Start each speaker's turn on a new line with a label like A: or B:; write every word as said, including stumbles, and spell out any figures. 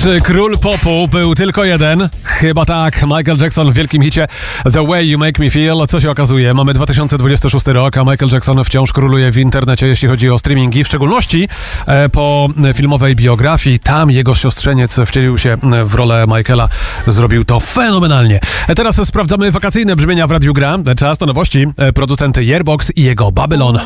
A: Czy król popu był tylko jeden? Chyba tak. Michael Jackson w wielkim hicie The Way You Make Me Feel. Co się okazuje? Mamy dwa tysiące dwudziesty szósty rok, a Michael Jackson wciąż króluje w internecie, jeśli chodzi o streamingi. W szczególności e, po filmowej biografii. Tam jego siostrzeniec wcielił się w rolę Michaela. Zrobił to fenomenalnie. E, teraz sprawdzamy wakacyjne brzmienia w Radiu Gra. Czas to nowości. E, producent Yearbox i jego Babylon.